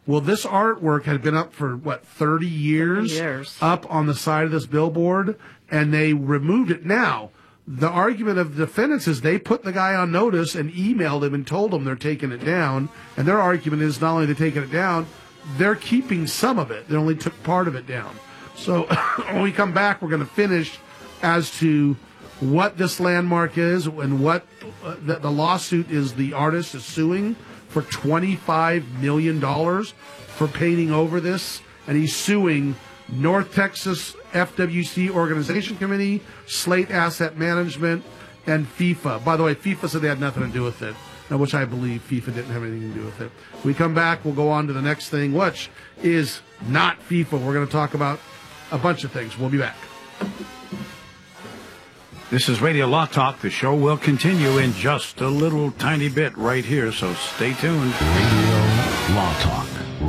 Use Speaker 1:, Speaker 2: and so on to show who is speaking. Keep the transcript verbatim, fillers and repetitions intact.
Speaker 1: Well, this artwork had been up for, what, thirty years?
Speaker 2: thirty years.
Speaker 1: Up on the side of this billboard, and they removed it. Now, the argument of the defendants is they put the guy on notice and emailed him and told him they're taking it down. And their argument is not only they're taking it down, they're keeping some of it. They only took part of it down. So when we come back, we're going to finish as to what this landmark is and what uh, the, the lawsuit is. The artist is suing for twenty-five million dollars for painting over this, and he's suing North Texas F W C Organization Committee, Slate Asset Management, and FIFA. By the way, FIFA said they had nothing to do with it, which I believe FIFA didn't have anything to do with it. When we come back, we'll go on to the next thing, which is not FIFA. We're going to talk about a bunch of things. We'll be back.
Speaker 3: This is Radio Law Talk. The show will continue in just a little tiny bit right here, so stay tuned.
Speaker 4: Radio Law Talk.